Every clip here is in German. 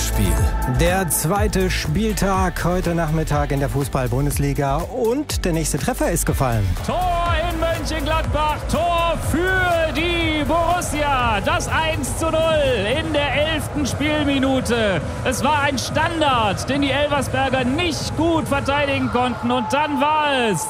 Heimspiel. Der zweite Spieltag heute Nachmittag in der Fußball-Bundesliga und der nächste Treffer ist gefallen. Tor in Mönchengladbach, Tor für die Borussia. Das 1:0 in der 11. Spielminute. Es war ein Standard, den die Elversberger nicht gut verteidigen konnten. Und dann war es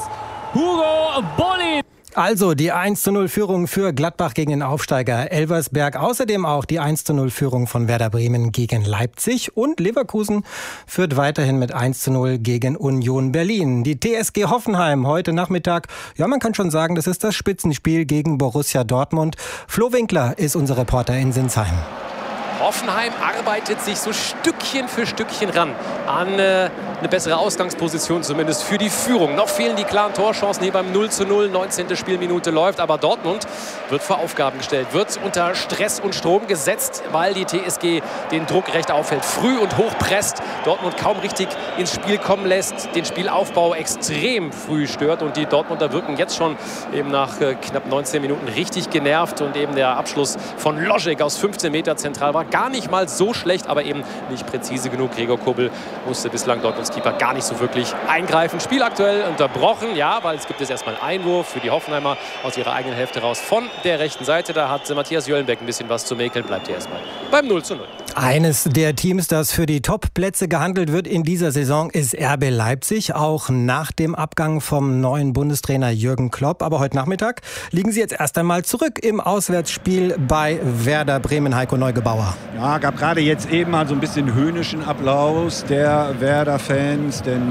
Hugo Bollin. Also die 1:0-Führung für Gladbach gegen den Aufsteiger Elversberg. Außerdem auch die 1:0-Führung von Werder Bremen gegen Leipzig. Und Leverkusen führt weiterhin mit 1:0 gegen Union Berlin. Die TSG Hoffenheim heute Nachmittag, ja, man kann schon sagen, das ist das Spitzenspiel gegen Borussia Dortmund. Flo Winkler ist unser Reporter in Sinsheim. Hoffenheim arbeitet sich so Stückchen für Stückchen ran an eine bessere Ausgangsposition, zumindest für die Führung. Noch fehlen die klaren Torchancen hier beim 0:0. 19. Spielminute läuft, aber Dortmund wird vor Aufgaben gestellt, wird unter Stress und Strom gesetzt, weil die TSG den Druck recht aufhält. Früh und hoch presst, Dortmund kaum richtig ins Spiel kommen lässt, den Spielaufbau extrem früh stört und die Dortmunder wirken jetzt schon eben nach knapp 19 Minuten richtig genervt und eben der Abschluss von Logic aus 15 Meter zentral war gar nicht mal so schlecht, aber eben nicht präzise genug. Gregor Kobel musste bislang Dortmunds Keeper gar nicht so wirklich eingreifen. Spiel aktuell unterbrochen, ja, weil es gibt jetzt erstmal einen Einwurf für die Hoffenheimer aus ihrer eigenen Hälfte raus von der rechten Seite. Da hat Matthias Jöllenbeck ein bisschen was zu mäkeln, bleibt hier erstmal beim 0:0. Eines der Teams, das für die Top-Plätze gehandelt wird in dieser Saison, ist RB Leipzig, auch nach dem Abgang vom neuen Bundestrainer Jürgen Klopp. Aber heute Nachmittag liegen sie jetzt erst einmal zurück im Auswärtsspiel bei Werder Bremen. Heiko Neugebauer. Ja, gab gerade jetzt eben mal so ein bisschen höhnischen Applaus der Werder-Fans, denn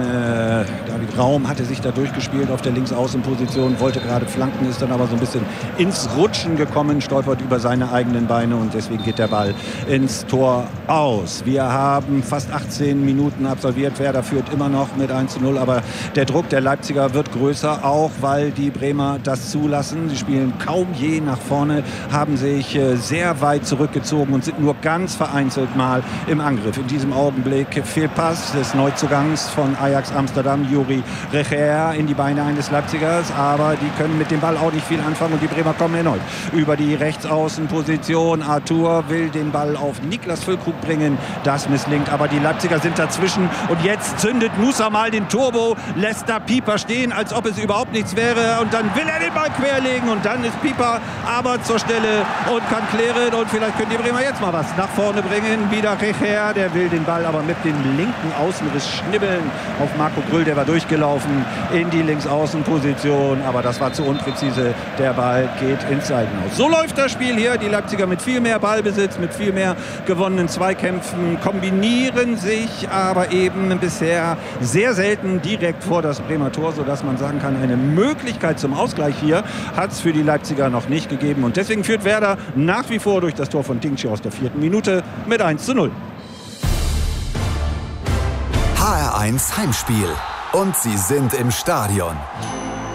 David Raum hatte sich da durchgespielt auf der Linksaußenposition, wollte gerade flanken, ist dann aber so ein bisschen ins Rutschen gekommen, stolpert über seine eigenen Beine und deswegen geht der Ball ins Tor aus. Wir haben fast 18 Minuten absolviert. Werder führt immer noch mit 1:0, aber der Druck der Leipziger wird größer, auch weil die Bremer das zulassen. Sie spielen kaum je nach vorne, haben sich sehr weit zurückgezogen und sind nur ganz vereinzelt mal im Angriff. In diesem Augenblick Fehlpass des Neuzugangs von Ajax Amsterdam, Juri Recher, in die Beine eines Leipzigers, aber die können mit dem Ball auch nicht viel anfangen und die Bremer kommen erneut über die Rechtsaußenposition. Arthur will den Ball auf Niklas Füllkrug bringen, das misslingt, aber die Leipziger sind dazwischen und jetzt zündet Musa mal den Turbo, lässt da Pieper stehen, als ob es überhaupt nichts wäre und dann will er den Ball querlegen und dann ist Pieper aber zur Stelle und kann klären und vielleicht können die Bremer jetzt mal was nach vorne bringen. Wieder Recher, der will den Ball aber mit dem linken Außenriss schnibbeln auf Marco Grüll, der war durchgelaufen in die Linksaußenposition, aber das war zu unpräzise, der Ball geht ins Seitenhaus. So läuft das Spiel hier, die Leipziger mit viel mehr Ballbesitz, mit viel mehr gewonnenen Zweikämpfen, kombinieren sich aber eben bisher sehr selten direkt vor das Bremer Tor, sodass man sagen kann, eine Möglichkeit zum Ausgleich hier hat es für die Leipziger noch nicht gegeben und deswegen führt Werder nach wie vor durch das Tor von Dingchi aus der 4. Minute mit 1:0. HR1 Heimspiel. Und sie sind im Stadion.